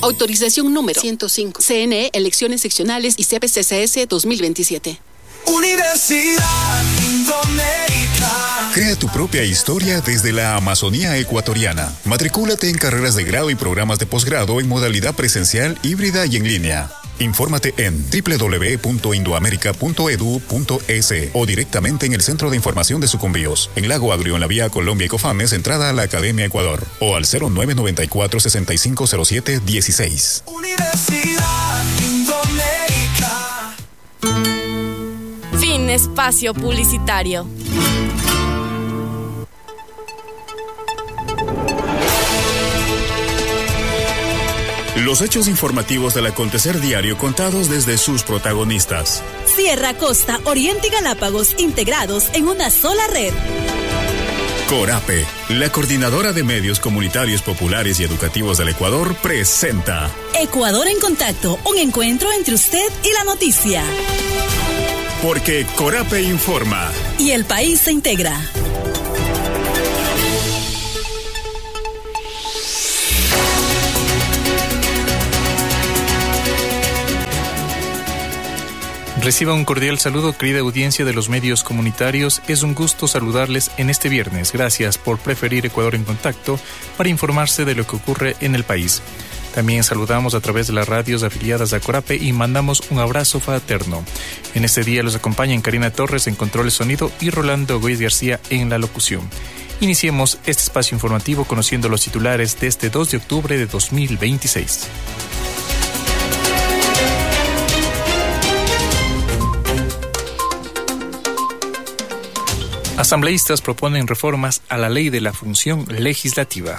Autorización número 105. CNE, elecciones seccionales y CPCCS 2027. Universidad Indoamérica. Crea tu propia historia desde la Amazonía ecuatoriana. Matricúlate en carreras de grado y programas de posgrado en modalidad presencial, híbrida y en línea. Infórmate en www.indoamerica.edu.es o directamente en el Centro de Información de Sucumbíos, en Lago Agrio, en la vía Colombia y Cofames, entrada a la Academia Ecuador, o al 0994-6507-16. Universidad Indoamérica. Fin espacio publicitario. Los hechos informativos del acontecer diario contados desde sus protagonistas. Sierra, Costa, Oriente y Galápagos integrados en una sola red. Corape, la coordinadora de medios comunitarios populares y educativos del Ecuador, presenta Ecuador en Contacto, un encuentro entre usted y la noticia. Porque Corape informa. Y el país se integra. Reciba un cordial saludo, querida audiencia de los medios comunitarios. Es un gusto saludarles en este viernes. Gracias por preferir Ecuador en Contacto para informarse de lo que ocurre en el país. También saludamos a través de las radios afiliadas a Corape y mandamos un abrazo fraterno. En este día los acompañan Karina Torres en control de sonido y Rolando Gómez García en la locución. Iniciemos este espacio informativo conociendo los titulares de este 2 de octubre de 2026. Asambleístas proponen reformas a la ley de la función legislativa.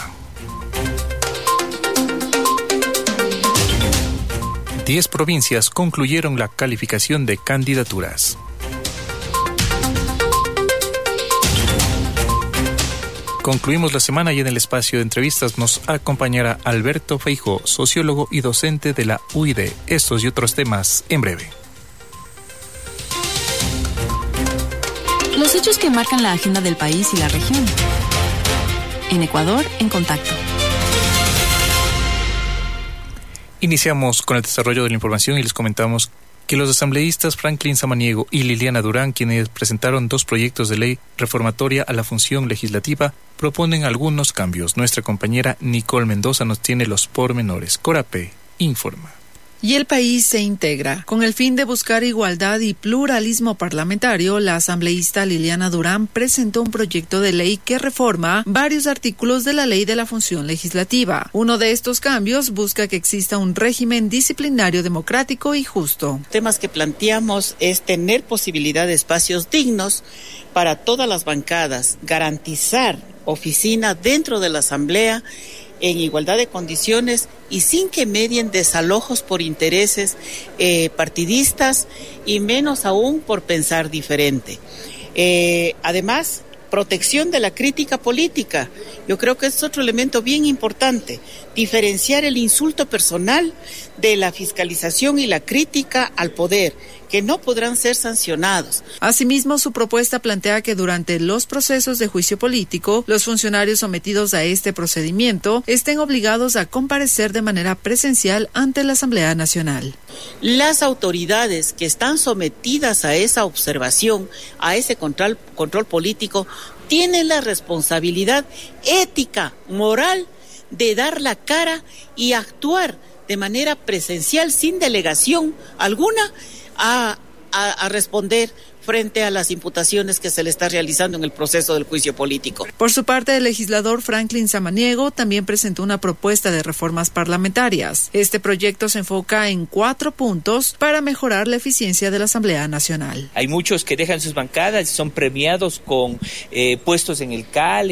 10 provincias concluyeron la calificación de candidaturas. Concluimos la semana y en el espacio de entrevistas nos acompañará Alberto Feijó, sociólogo y docente de la UID. Estos y otros temas en breve. Los hechos que marcan la agenda del país y la región. En Ecuador, en Contacto. Iniciamos con el desarrollo de la información y les comentamos que los asambleístas Franklin Samaniego y Liliana Durán, quienes presentaron 2 proyectos de ley reformatoria a la función legislativa, proponen algunos cambios. Nuestra compañera Nicole Mendoza nos tiene los pormenores. Corape informa. Y el país se integra. Con el fin de buscar igualdad y pluralismo parlamentario, la asambleísta Liliana Durán presentó un proyecto de ley que reforma varios artículos de la Ley de la Función Legislativa. Uno de estos cambios busca que exista un régimen disciplinario democrático y justo. Temas que planteamos es tener posibilidad de espacios dignos para todas las bancadas, garantizar oficina dentro de la Asamblea en igualdad de condiciones y sin que medien desalojos por intereses partidistas y menos aún por pensar diferente. Además, protección de la crítica política. Yo creo que es otro elemento bien importante, diferenciar el insulto personal de la fiscalización y la crítica al poder, que no podrán ser sancionados. Asimismo, su propuesta plantea que durante los procesos de juicio político, los funcionarios sometidos a este procedimiento estén obligados a comparecer de manera presencial ante la Asamblea Nacional. Las autoridades que están sometidas a esa observación, a ese control político, tienen la responsabilidad ética, moral, de dar la cara y actuar de manera presencial, sin delegación alguna, a responder frente a las imputaciones que se le está realizando en el proceso del juicio político. Por su parte, el legislador Franklin Samaniego también presentó una propuesta de reformas parlamentarias. Este proyecto se enfoca en 4 puntos para mejorar la eficiencia de la Asamblea Nacional. Hay muchos que dejan sus bancadas y son premiados con puestos en el CAL,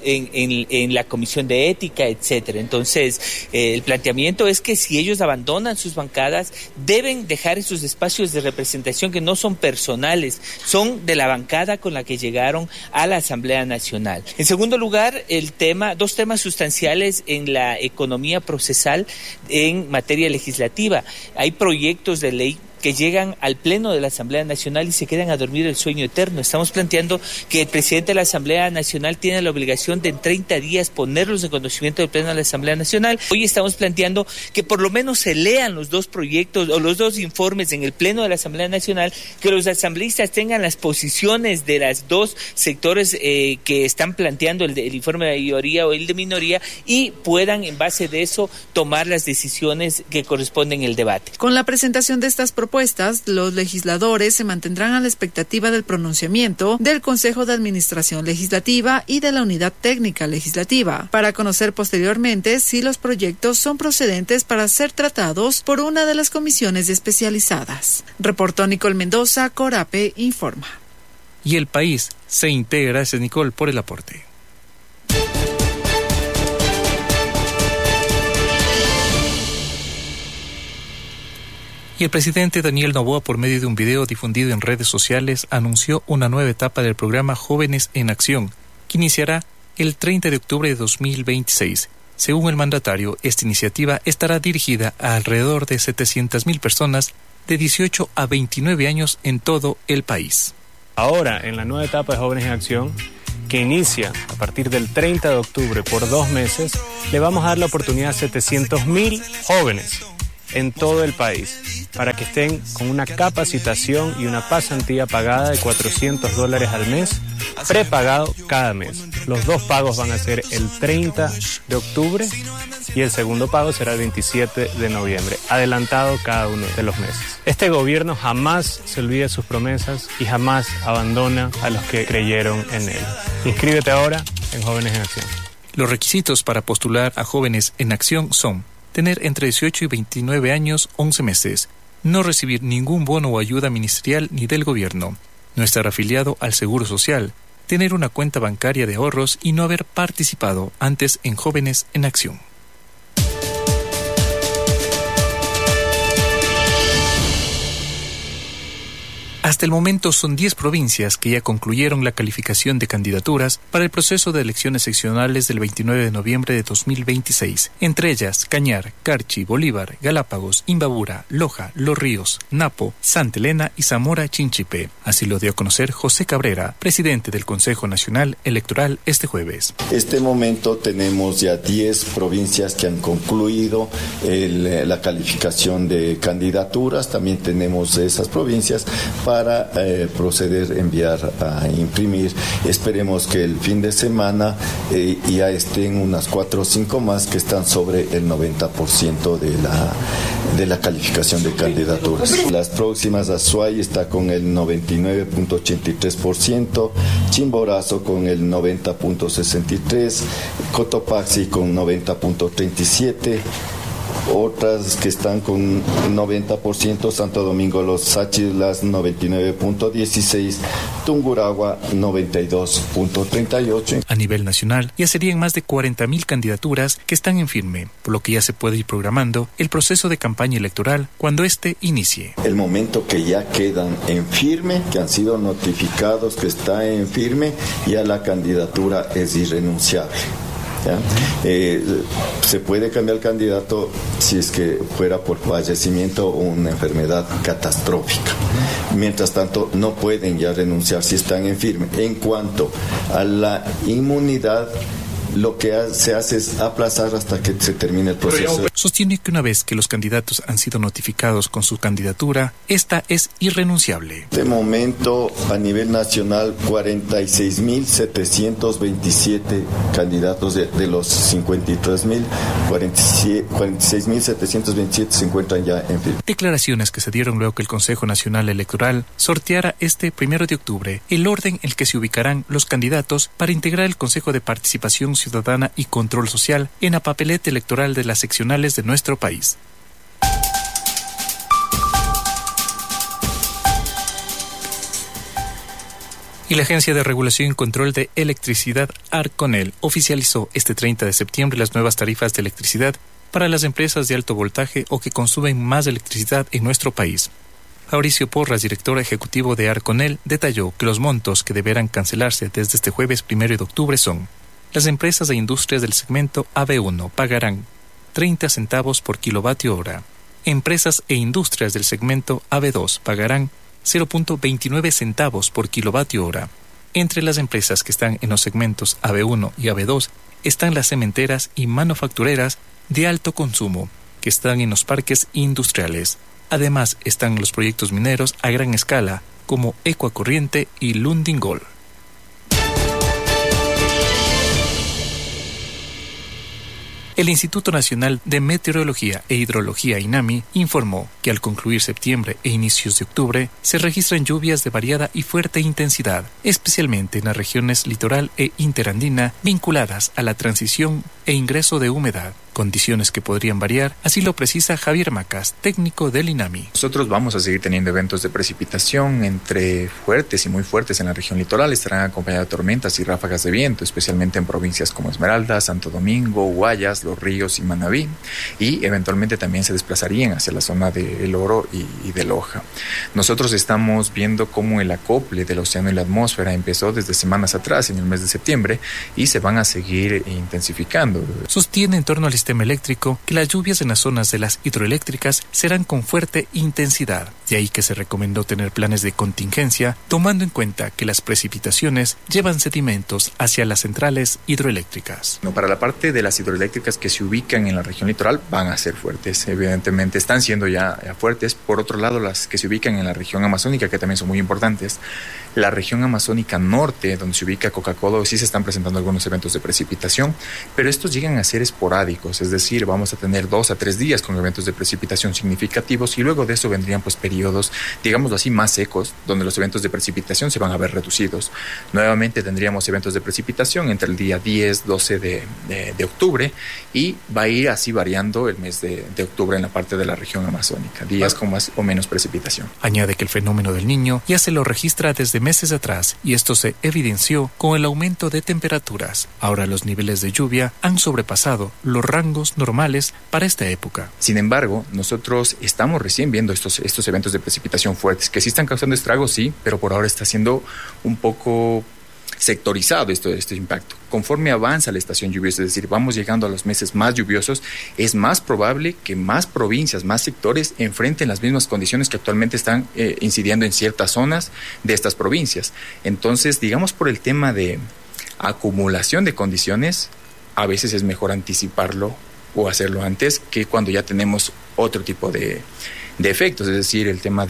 en la Comisión de Ética, etcétera. Entonces, el planteamiento es que si ellos abandonan sus bancadas, deben dejar esos espacios de representación que no son personales, son de la bancada con la que llegaron a la Asamblea Nacional. En segundo lugar, 2 temas sustanciales en la economía procesal en materia legislativa. Hay proyectos de ley que llegan al Pleno de la Asamblea Nacional y se quedan a dormir el sueño eterno. Estamos planteando que el presidente de la Asamblea Nacional tiene la obligación de en 30 días ponerlos en conocimiento del Pleno de la Asamblea Nacional. Hoy estamos planteando que por lo menos se lean los dos proyectos o los dos informes en el Pleno de la Asamblea Nacional, que los asambleístas tengan las posiciones de las dos sectores que están planteando el informe de mayoría o el de minoría y puedan en base de eso tomar las decisiones que corresponden en el debate. Con la presentación de estas propuestas, los legisladores se mantendrán a la expectativa del pronunciamiento del Consejo de Administración Legislativa y de la Unidad Técnica Legislativa, para conocer posteriormente si los proyectos son procedentes para ser tratados por una de las comisiones especializadas. Reportó Nicole Mendoza, Corape informa. Y el país se integra. Gracias, Nicole, por el aporte. Y el presidente Daniel Noboa, por medio de un video difundido en redes sociales, anunció una nueva etapa del programa Jóvenes en Acción, que iniciará el 30 de octubre de 2026. Según el mandatario, esta iniciativa estará dirigida a alrededor de 700,000 personas de 18 a 29 años en todo el país. Ahora, en la nueva etapa de Jóvenes en Acción, que inicia a partir del 30 de octubre por 2 meses, le vamos a dar la oportunidad a 700,000 jóvenes en todo el país para que estén con una capacitación y una pasantía pagada de $400 al mes, prepagado cada mes. Los 2 pagos van a ser el 30 de octubre y el segundo pago será el 27 de noviembre, adelantado cada uno de los meses. Este gobierno jamás se olvida de sus promesas y jamás abandona a los que creyeron en él. Inscríbete ahora en Jóvenes en Acción. Los requisitos para postular a Jóvenes en Acción son: tener entre 18 y 29 años, 11 meses, no recibir ningún bono o ayuda ministerial ni del gobierno, no estar afiliado al Seguro Social, tener una cuenta bancaria de ahorros y no haber participado antes en Jóvenes en Acción. Hasta el momento son 10 provincias que ya concluyeron la calificación de candidaturas para el proceso de elecciones seccionales del 29 de noviembre de 2026. Entre ellas, Cañar, Carchi, Bolívar, Galápagos, Imbabura, Loja, Los Ríos, Napo, Santa Elena y Zamora Chinchipe. Así lo dio a conocer José Cabrera, presidente del Consejo Nacional Electoral, este jueves. Este momento tenemos ya 10 provincias que han concluido la calificación de candidaturas. También tenemos esas provincias para proceder a enviar a imprimir. Esperemos que el fin de semana ya estén unas 4 o 5 más que están sobre el 90% de la calificación de candidaturas. Las próximas, Azuay está con el 99.83%, Chimborazo con el 90.63%, Cotopaxi con 90.37%, otras que están con 90%, Santo Domingo Los Sáchilas 99.16%, Tungurahua 92.38%. A nivel nacional ya serían más de 40,000 candidaturas que están en firme, por lo que ya se puede ir programando el proceso de campaña electoral cuando éste inicie. El momento que ya quedan en firme, que han sido notificados que está en firme, ya la candidatura es irrenunciable. Se puede cambiar el candidato si es que fuera por fallecimiento o una enfermedad catastrófica. Mientras tanto, no pueden ya renunciar si están en firme. En cuanto a la inmunidad, lo que se hace es aplazar hasta que se termine el proceso. Sostiene que una vez que los candidatos han sido notificados con su candidatura, esta es irrenunciable. De momento, a nivel nacional, 46,727 candidatos de los 53,000, 46,727 se encuentran ya en firme. Declaraciones que se dieron luego que el Consejo Nacional Electoral sorteara este 1 de octubre el orden en el que se ubicarán los candidatos para integrar el Consejo de Participación Ciudadana y Control Social en la papeleta electoral de las seccionales de nuestro país. Y la Agencia de Regulación y Control de Electricidad, Arconel, oficializó este 30 de septiembre las nuevas tarifas de electricidad para las empresas de alto voltaje o que consumen más electricidad en nuestro país. Mauricio Porras, director ejecutivo de Arconel, detalló que los montos que deberán cancelarse desde este jueves 1 de octubre son: las empresas e industrias del segmento AB1 pagarán 30 centavos por kilovatio hora, empresas e industrias del segmento AB2 pagarán 0.29 centavos por kilovatio hora. Entre las empresas que están en los segmentos AB1 y AB2 están las cementeras y manufactureras de alto consumo, que están en los parques industriales. Además están los proyectos mineros a gran escala, como Ecuacorriente y Lundin Gold. El Instituto Nacional de Meteorología e Hidrología, INAMI, informó que al concluir septiembre e inicios de octubre se registran lluvias de variada y fuerte intensidad, especialmente en las regiones litoral e interandina vinculadas a la transición e ingreso de humedad, condiciones que podrían variar, así lo precisa Javier Macas, técnico del INAMI. Nosotros vamos a seguir teniendo eventos de precipitación entre fuertes y muy fuertes en la región litoral, estarán acompañados de tormentas y ráfagas de viento, especialmente en provincias como Esmeraldas, Santo Domingo, Guayas, Los Ríos y Manabí, y eventualmente también se desplazarían hacia la zona de El Oro y de Loja. Nosotros estamos viendo cómo el acople del océano y la atmósfera empezó desde semanas atrás, en el mes de septiembre, y se van a seguir intensificando. Sostiene en torno al sistema eléctrico que las lluvias en las zonas de las hidroeléctricas serán con fuerte intensidad, de ahí que se recomendó tener planes de contingencia, tomando en cuenta que las precipitaciones llevan sedimentos hacia las centrales hidroeléctricas. Para la parte de las hidroeléctricas que se ubican en la región litoral van a ser fuertes, evidentemente están siendo ya fuertes. Por otro lado, las que se ubican en la región amazónica, que también son muy importantes, la región amazónica norte, donde se ubica Coca-Cola, sí se están presentando algunos eventos de precipitación, pero estos llegan a ser esporádicos, es decir, vamos a tener 2 a 3 días con eventos de precipitación significativos y luego de eso vendrían periodos, digámoslo así, más secos, donde los eventos de precipitación se van a ver reducidos. Nuevamente tendríamos eventos de precipitación entre el día 10, 12 de octubre y va a ir así variando el mes de octubre en la parte de la región amazónica, días con más o menos precipitación. Añade que el fenómeno del Niño ya se lo registra desde meses atrás y esto se evidenció con el aumento de temperaturas. Ahora los niveles de lluvia han sobrepasado los rangos normales para esta época. Sin embargo, nosotros estamos recién viendo estos eventos de precipitación fuertes, que sí están causando estragos, sí, pero por ahora está siendo un poco sectorizado este impacto. Conforme avanza la estación lluviosa, es decir, vamos llegando a los meses más lluviosos, es más probable que más provincias, más sectores enfrenten las mismas condiciones que actualmente están incidiendo en ciertas zonas de estas provincias. Entonces, digamos, por el tema de acumulación de condiciones, a veces es mejor anticiparlo o hacerlo antes que cuando ya tenemos otro tipo de efectos, es decir, el tema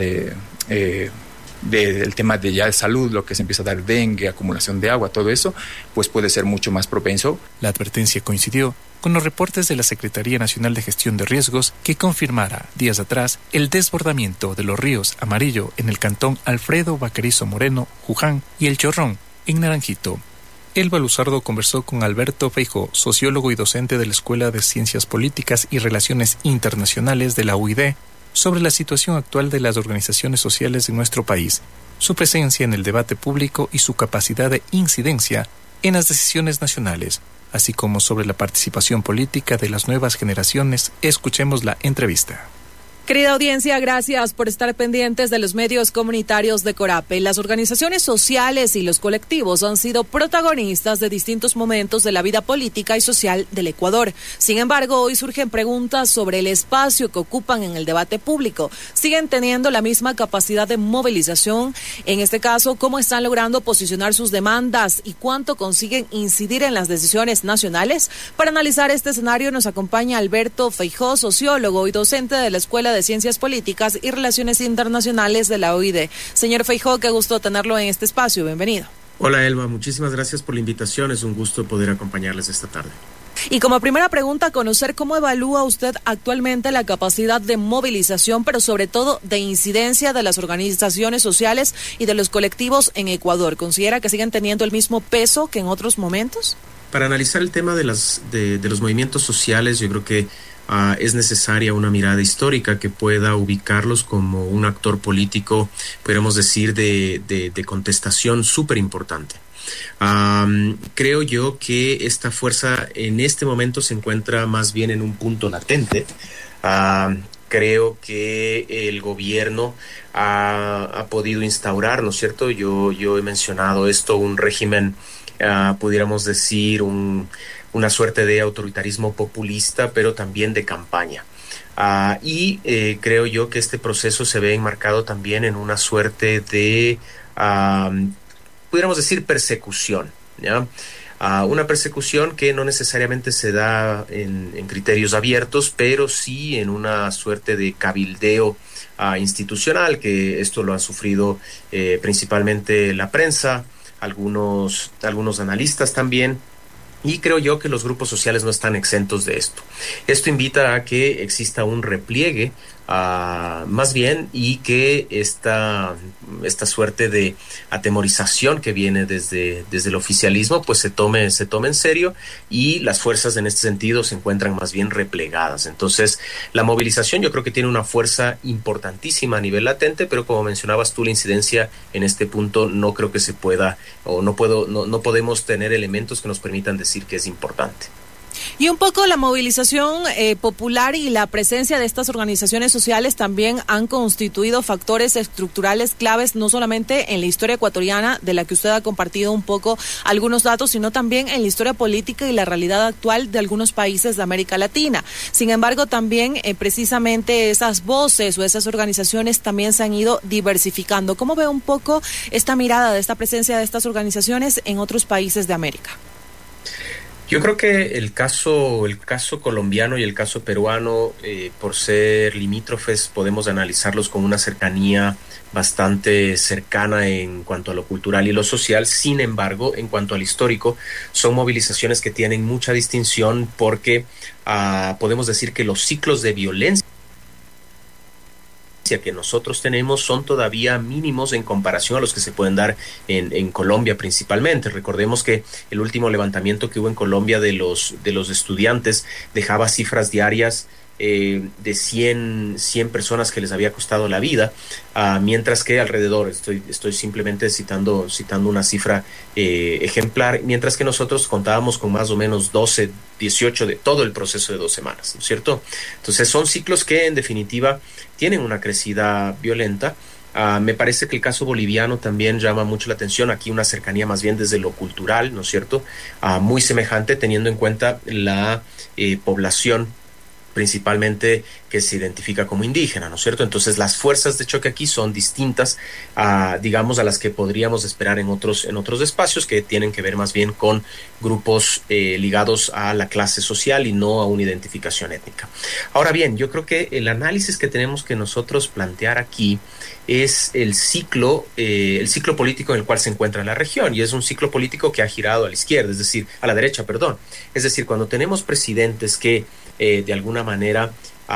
del tema de ya de salud, lo que se empieza a dar dengue, acumulación de agua, todo eso, pues puede ser mucho más propenso. La advertencia coincidió con los reportes de la Secretaría Nacional de Gestión de Riesgos que confirmara días atrás el desbordamiento de los ríos Amarillo en el cantón Alfredo Baquerizo Moreno, Juján, y el Chorrón en Naranjito. Elba Luzardo conversó con Alberto Feijó, sociólogo y docente de la Escuela de Ciencias Políticas y Relaciones Internacionales de la UID, sobre la situación actual de las organizaciones sociales de nuestro país, su presencia en el debate público y su capacidad de incidencia en las decisiones nacionales, así como sobre la participación política de las nuevas generaciones. Escuchemos la entrevista. Querida audiencia, gracias por estar pendientes de los medios comunitarios de Corape. Las organizaciones sociales y los colectivos han sido protagonistas de distintos momentos de la vida política y social del Ecuador. Sin embargo, hoy surgen preguntas sobre el espacio que ocupan en el debate público. ¿Siguen teniendo la misma capacidad de movilización? En este caso, ¿cómo están logrando posicionar sus demandas y cuánto consiguen incidir en las decisiones nacionales? Para analizar este escenario nos acompaña Alberto Feijó, sociólogo y docente de la Escuela de Ciencias Políticas y Relaciones Internacionales de la OID. Señor Feijó, qué gusto tenerlo en este espacio. Bienvenido. Hola, Elba. Muchísimas gracias por la invitación. Es un gusto poder acompañarles esta tarde. Y como primera pregunta, conocer cómo evalúa usted actualmente la capacidad de movilización, pero sobre todo de incidencia de las organizaciones sociales y de los colectivos en Ecuador. ¿Considera que siguen teniendo el mismo peso que en otros momentos? Para analizar el tema de los movimientos sociales, yo creo que es necesaria una mirada histórica que pueda ubicarlos como un actor político, podríamos decir, de contestación súper importante. Creo yo que esta fuerza en este momento se encuentra más bien en un punto latente. Creo que el gobierno ha podido instaurar, ¿no es cierto? Yo he mencionado esto, un régimen, pudiéramos decir, un una suerte de autoritarismo populista, pero también de campaña. Y creo yo que este proceso se ve enmarcado también en una suerte de, pudiéramos decir, persecución, ¿ya? Una persecución que no necesariamente se da en criterios abiertos, pero sí en una suerte de cabildeo institucional, que esto lo han sufrido principalmente la prensa, algunos analistas también. Y creo yo que los grupos sociales no están exentos de esto. Esto invita a que exista un repliegue, más bien, y que esta suerte de atemorización que viene desde el oficialismo, pues se tome en serio, y las fuerzas en este sentido se encuentran más bien replegadas. Entonces, la movilización yo creo que tiene una fuerza importantísima a nivel latente, pero como mencionabas tú, la incidencia en este punto no creo que se pueda, o no podemos tener elementos que nos permitan decir que es importante. Y un poco la movilización popular y la presencia de estas organizaciones sociales también han constituido factores estructurales claves, no solamente en la historia ecuatoriana, de la que usted ha compartido un poco algunos datos, sino también en la historia política y la realidad actual de algunos países de América Latina. Sin embargo, también precisamente esas voces o esas organizaciones también se han ido diversificando. ¿Cómo ve un poco esta mirada de esta presencia de estas organizaciones en otros países de América? Yo creo que el caso colombiano y el caso peruano, por ser limítrofes, podemos analizarlos con una cercanía bastante cercana en cuanto a lo cultural y lo social. Sin embargo, en cuanto al histórico, son movilizaciones que tienen mucha distinción porque podemos decir que los ciclos de violencia que nosotros tenemos son todavía mínimos en comparación a los que se pueden dar en Colombia principalmente. Recordemos que el último levantamiento que hubo en Colombia de los estudiantes dejaba cifras diarias de 100 personas que les había costado la vida, mientras que alrededor, estoy simplemente citando una cifra ejemplar, mientras que nosotros contábamos con más o menos 12, 18 de todo el proceso de 2 semanas, ¿no es cierto? Entonces son ciclos que en definitiva tienen una crecida violenta. Me parece que el caso boliviano también llama mucho la atención, aquí una cercanía más bien desde lo cultural, ¿no es cierto? Muy semejante, teniendo en cuenta la población principalmente que se identifica como indígena, ¿no es cierto? Entonces las fuerzas de choque aquí son distintas digamos, a las que podríamos esperar en otros espacios que tienen que ver más bien con grupos ligados a la clase social y no a una identificación étnica. Ahora bien, yo creo que el análisis que tenemos que nosotros plantear aquí es el ciclo político en el cual se encuentra la región, y es un ciclo político que ha girado a la izquierda, a la derecha, perdón. Es decir, cuando tenemos presidentes que de alguna manera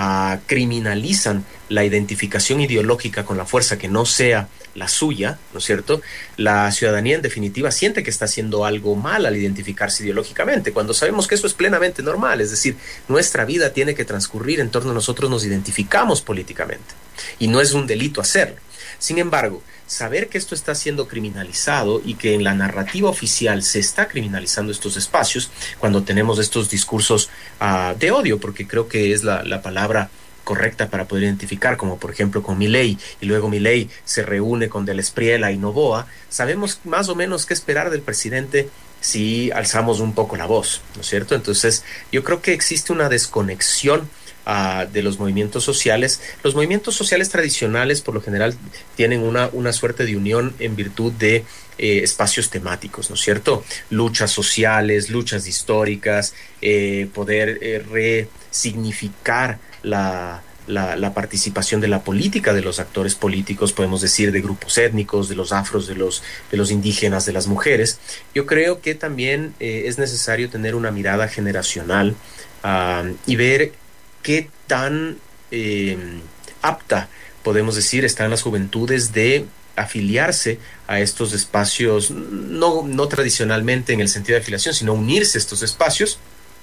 criminalizan la identificación ideológica con la fuerza que no sea la suya, ¿no es cierto? La ciudadanía en definitiva siente que está haciendo algo mal al identificarse ideológicamente, cuando sabemos que eso es plenamente normal. Es decir, nuestra vida tiene que transcurrir en torno a nosotros nos identificamos políticamente y no es un delito hacerlo. Sin embargo, saber que esto está siendo criminalizado y que en la narrativa oficial se está criminalizando estos espacios, cuando tenemos estos discursos de odio, porque creo que es la palabra correcta para poder identificar, como por ejemplo con Milei, y luego Milei se reúne con Del Espriella y Noboa, sabemos más o menos qué esperar del presidente si alzamos un poco la voz, ¿no es cierto? Entonces yo creo que existe una desconexión de los movimientos sociales. Los movimientos sociales tradicionales por lo general tienen una suerte de unión en virtud de espacios temáticos, ¿no es cierto? Luchas sociales, luchas históricas, poder resignificar la participación de la política de los actores políticos, podemos decir de grupos étnicos, de los afros, de los indígenas, de las mujeres. Yo creo que también es necesario tener una mirada generacional y ver qué tan apta, podemos decir, están las juventudes de afiliarse a estos espacios, no tradicionalmente en el sentido de afiliación, sino unirse a estos espacios,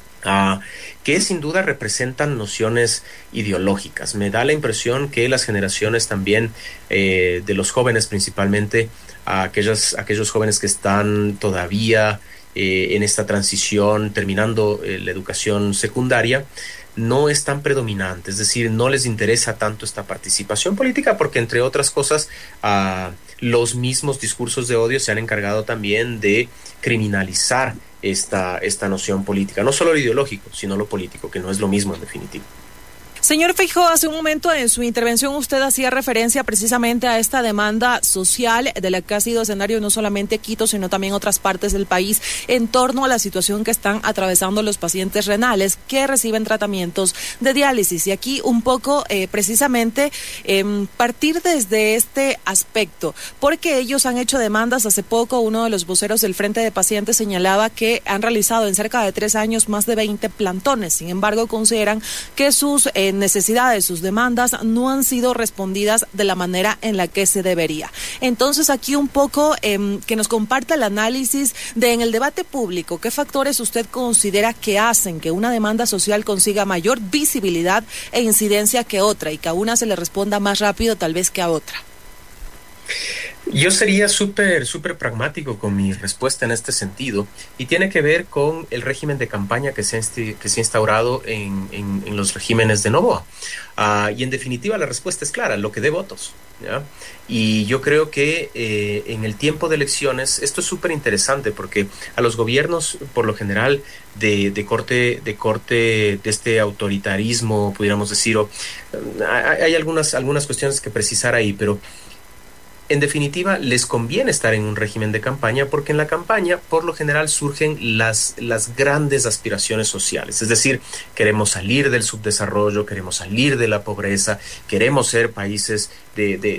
que sin duda representan nociones ideológicas. Me da la impresión que las generaciones también de los jóvenes, principalmente aquellos jóvenes que están todavía en esta transición, terminando la educación secundaria, no es tan predominante, es decir, no les interesa tanto esta participación política porque, entre otras cosas, los mismos discursos de odio se han encargado también de criminalizar esta noción política, no solo lo ideológico, sino lo político, que no es lo mismo en definitiva. Señor Feijóo, hace un momento en su intervención usted hacía referencia precisamente a esta demanda social de la que ha sido escenario no solamente Quito, sino también otras partes del país en torno a la situación que están atravesando los pacientes renales que reciben tratamientos de diálisis. Y aquí un poco precisamente partir desde este aspecto, porque ellos han hecho demandas. Hace poco uno de los voceros del Frente de Pacientes señalaba que han realizado en cerca de 3 años más de 20 plantones. Sin embargo, consideran que sus necesidades, sus demandas no han sido respondidas de la manera en la que se debería. Entonces aquí un poco que nos comparta el análisis de en el debate público, ¿qué factores usted considera que hacen que una demanda social consiga mayor visibilidad e incidencia que otra y que a una se le responda más rápido tal vez que a otra? Yo sería súper pragmático con mi respuesta en este sentido, y tiene que ver con el régimen de campaña que se ha instaurado en los regímenes de Noboa. Y en definitiva la respuesta es clara, lo que dé votos, ¿ya? Y yo creo que en el tiempo de elecciones esto es súper interesante, porque a los gobiernos por lo general de corte de este autoritarismo, pudiéramos decir, hay algunas cuestiones que precisar ahí, pero en definitiva, les conviene estar en un régimen de campaña, porque en la campaña, por lo general, surgen las grandes aspiraciones sociales. Es decir, queremos salir del subdesarrollo, queremos salir de la pobreza, queremos ser países de